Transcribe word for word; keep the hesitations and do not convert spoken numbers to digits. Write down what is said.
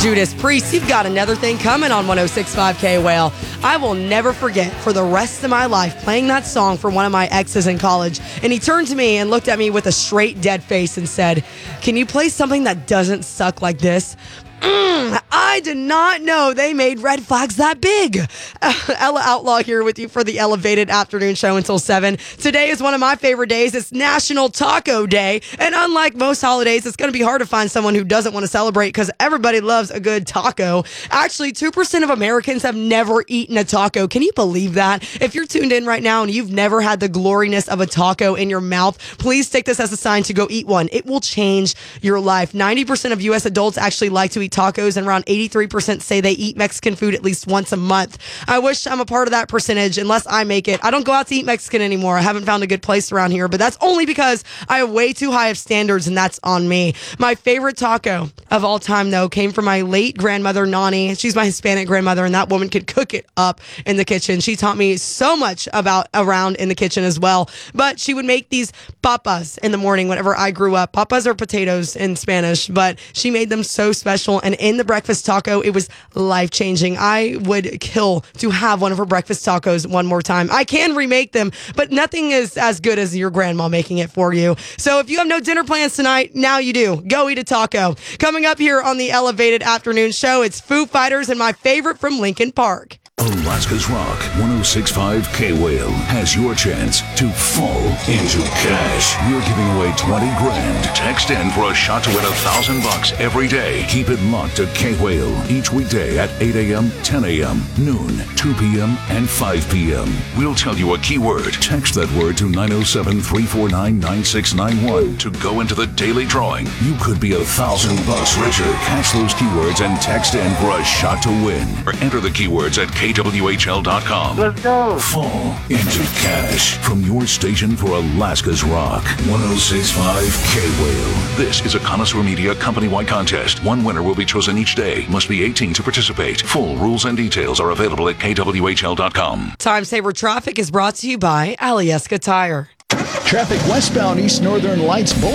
Judas Priest, you've got another thing coming on one oh six point five K-Whale. I will never forget for the rest of my life playing that song for one of my exes in college. And he turned to me and looked at me with a straight dead face and said, "Can you play something that doesn't suck like this?" Mm, I did not know they made red flags that big. Uh, Ella Outlaw here with you for the Elevated Afternoon Show until seven. Today is one of my favorite days. It's National Taco Day. And unlike most holidays, it's going to be hard to find someone who doesn't want to celebrate because everybody loves a good taco. Actually, two percent of Americans have never eaten a taco. Can you believe that? If you're tuned in right now and you've never had the gloriness of a taco in your mouth, please take this as a sign to go eat one. It will change your life. ninety percent of U S adults actually like to eat tacos, and around eighty-three percent say they eat Mexican food at least once a month. I wish I'm a part of that percentage unless I make it. I don't go out to eat Mexican anymore. I haven't found a good place around here, but that's only because I have way too high of standards, and that's on me. My favorite taco of all time, though, came from my late grandmother, Nani. She's my Hispanic grandmother, and that woman could cook it up in the kitchen. She taught me so much about around in the kitchen as well. But she would make these papas in the morning whenever I grew up. Papas are potatoes in Spanish, but she made them so special. And in the breakfast taco, it was life-changing. I would kill to have one of her breakfast tacos one more time. I can remake them, but nothing is as good as your grandma making it for you. So if you have no dinner plans tonight, now you do. Go eat a taco. Coming up here on the Elevated Afternoon Show, it's Foo Fighters and my favorite from Linkin Park. Alaska's Rock one oh six point five K-Whale has your chance to fall into cash. We're giving away twenty grand. Text in for a shot to win a thousand bucks every day. Keep it locked to K-Whale each weekday at eight a.m., ten a.m., noon, two p.m., and five p.m. We'll tell you a keyword. Text that word to nine oh seven, three four nine, nine six nine one to go into the daily drawing. You could be a thousand bucks richer. Catch those keywords and text in for a shot to win. Or enter the keywords at K W H L dot com. Let's go. Fall into cash from your station for Alaska's Rock one oh six point five K-Whale. This is a Connoisseur Media company-wide contest. One winner will be chosen each day. Must be eighteen to participate. Full rules and details are available at K W H L dot com. Time Saver Traffic is brought to you by Alyeska Tire. Traffic westbound East Northern Lights Boulevard.